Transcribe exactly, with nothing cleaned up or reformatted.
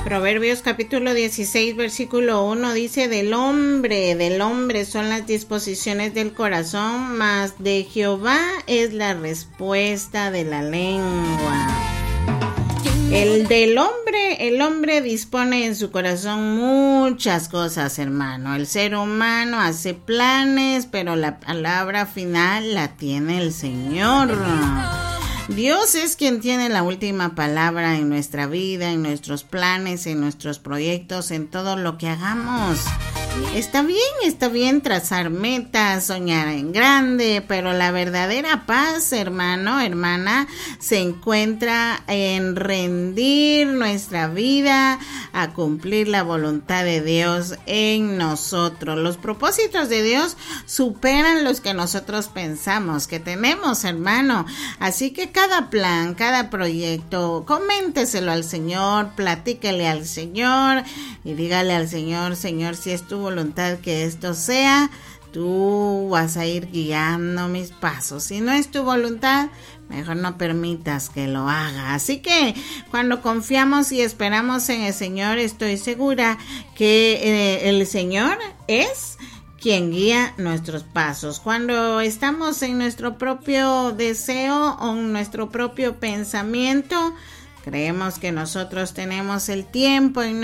Proverbios capítulo dieciséis, versículo uno dice: del hombre, del hombre son las disposiciones del corazón, mas de Jehová es la respuesta de la lengua. El del hombre, el hombre dispone en su corazón muchas cosas, hermano. El ser humano hace planes, pero la palabra final la tiene el Señor. Dios es quien tiene la última palabra en nuestra vida, en nuestros planes, en nuestros proyectos, en todo lo que hagamos. Está bien, está bien trazar metas, soñar en grande, pero la verdadera paz, hermano, hermana, se encuentra en rendir nuestra vida a cumplir la voluntad de Dios en nosotros. Los propósitos de Dios superan los que nosotros pensamos que tenemos, hermano. Así que cada plan, cada proyecto, coménteselo al Señor, platíquele al Señor y dígale al Señor: Señor, si es tu voluntad que esto sea, tú vas a ir guiando mis pasos. Si no es tu voluntad, mejor no permitas que lo haga. Así que cuando confiamos y esperamos en el Señor, estoy segura que eh, el Señor es quien guía nuestros pasos. Cuando estamos en nuestro propio deseo o en nuestro propio pensamiento, creemos que nosotros tenemos el tiempo en